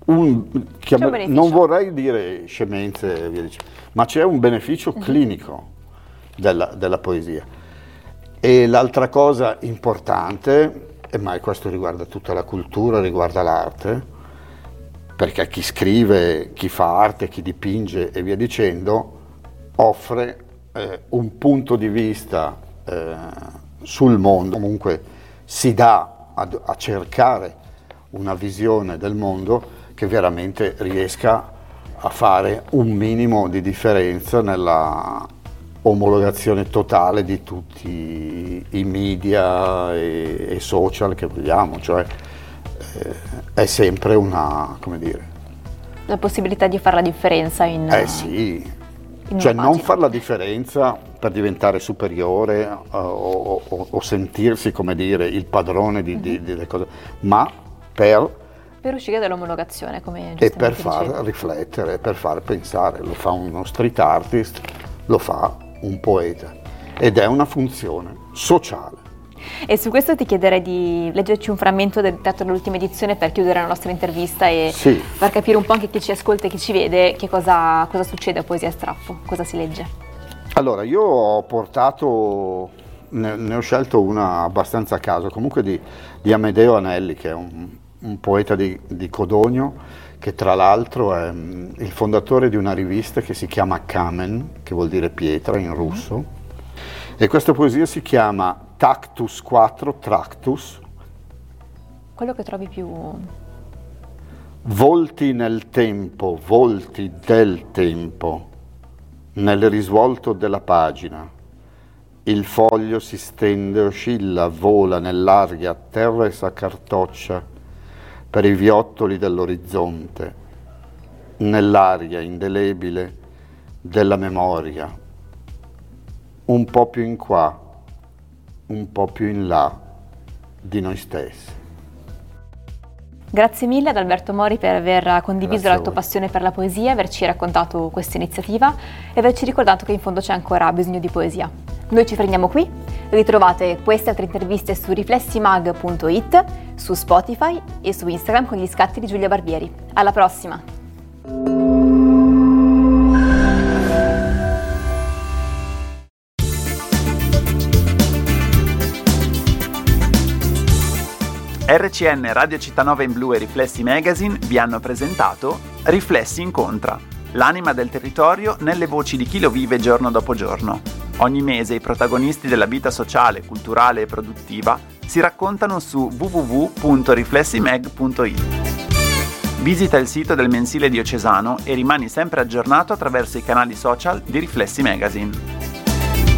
non vorrei dire scemenze e via dicendo, ma c'è un beneficio clinico della poesia. E l'altra cosa importante, ma questo riguarda tutta la cultura, riguarda l'arte, perché chi scrive, chi fa arte, chi dipinge e via dicendo, offre un punto di vista sul mondo, comunque si dà a cercare una visione del mondo che veramente riesca a fare un minimo di differenza nella omologazione totale di tutti i media e social che vogliamo, cioè è sempre una, come dire, la possibilità di fare la differenza sì, cioè non fare la differenza per diventare superiore o sentirsi, come dire, il padrone delle cose, ma per uscire dall'omologazione, come e per giustamente far dicevi. riflettere, per far pensare. Lo fa uno street artist, lo fa un poeta, ed è una funzione sociale. E su questo ti chiederei di leggerci un frammento del teatro dell'ultima edizione per chiudere la nostra intervista e far capire un po' anche chi ci ascolta e chi ci vede che cosa succede a Poesia a Strappo, cosa si legge. Allora, io ho portato, ne ho scelto una abbastanza a caso, comunque di Amedeo Anelli, che è un poeta di Codogno, che tra l'altro è il fondatore di una rivista che si chiama Kamen, che vuol dire pietra in russo, e questa poesia si chiama Tactus 4 Tractus. Quello che trovi più... Volti nel tempo, volti del tempo, nel risvolto della pagina, il foglio si stende, oscilla, vola nell'aria, terra e s'accartoccia per i viottoli dell'orizzonte, nell'aria indelebile della memoria, un po' più in qua, un po' più in là di noi stessi. Grazie mille ad Alberto Mori per aver condiviso la tua passione per la poesia, averci raccontato questa iniziativa e averci ricordato che in fondo c'è ancora bisogno di poesia. Noi ci fermiamo qui, ritrovate queste e altre interviste su riflessimag.it, su Spotify e su Instagram con gli scatti di Giulia Barbieri. Alla prossima! RCN Radio Città Nova in Blu e Riflessi Magazine vi hanno presentato Riflessi Incontra, l'anima del territorio nelle voci di chi lo vive giorno dopo giorno. Ogni mese i protagonisti della vita sociale, culturale e produttiva si raccontano su www.riflessimag.it. Visita il sito del mensile diocesano e rimani sempre aggiornato attraverso i canali social di Riflessi Magazine.